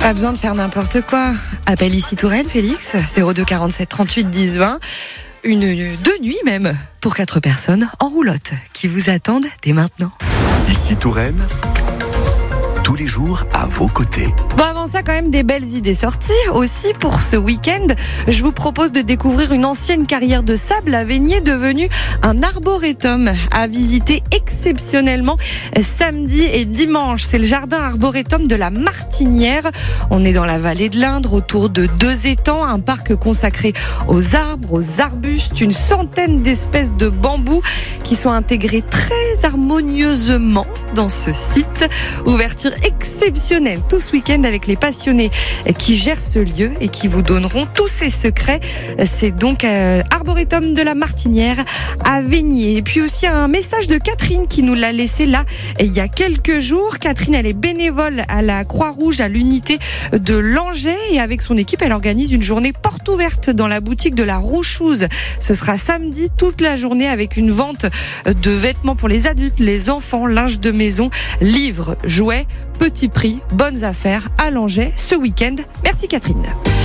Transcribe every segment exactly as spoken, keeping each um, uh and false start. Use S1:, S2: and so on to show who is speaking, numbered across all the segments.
S1: Pas besoin de faire n'importe quoi. Appelle ici Touraine, Félix, zéro deux quarante-sept trente-huit dix vingt. Une, une, deux nuits même, pour quatre personnes en roulotte, qui vous attendent dès maintenant.
S2: Ici Touraine, tous les jours à vos côtés.
S1: Bon, avant ça, quand même des belles idées sorties. Aussi, pour ce week-end, je vous propose de découvrir une ancienne carrière de sable à Veigné, devenue un arboretum à visiter exceptionnellement samedi et dimanche. C'est le jardin arboretum de la Martinière. On est dans la vallée de l'Indre, autour de deux étangs, un parc consacré aux arbres, aux arbustes, une centaine d'espèces de bambous qui sont intégrés très harmonieusement dans ce site. Ouverture exceptionnelle tout ce week-end avec les passionnés qui gèrent ce lieu et qui vous donneront tous ces secrets. C'est donc euh, Arboretum de la Martinière à Veigné. Et puis aussi un message de Catherine qui nous l'a laissé là il y a quelques jours. Catherine, elle est bénévole à la Croix-Rouge à l'unité de Langeais et avec son équipe, elle organise une journée porte ouverte dans la boutique de la Rouchouse. Ce sera samedi toute la journée avec une vente de vêtements pour les adultes, les enfants, linge de maison, livres, jouets, petit prix, bonnes affaires à Langeais ce week-end. Merci Catherine.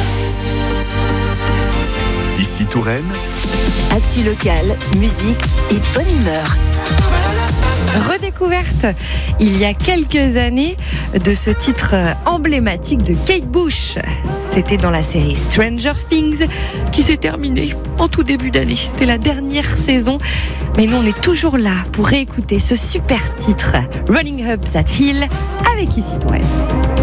S2: Ici Touraine,
S3: actu locale, musique et bonne humeur.
S1: Redécouverte il y a quelques années de ce titre emblématique de Kate Bush. C'était dans la série Stranger Things qui s'est terminée en tout début d'année. C'était la dernière saison. Mais nous, on est toujours là pour réécouter ce super titre Running Up That Hill avec Ici Touraine.